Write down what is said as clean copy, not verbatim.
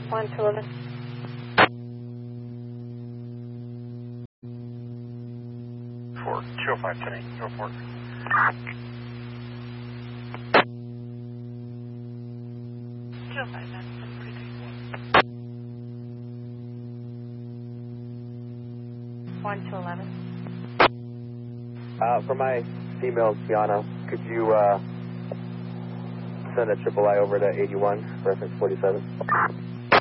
1 to 11. For 205 today, report. One to 11. For my female Tiana, could you send a triple I over to 81, reference 47?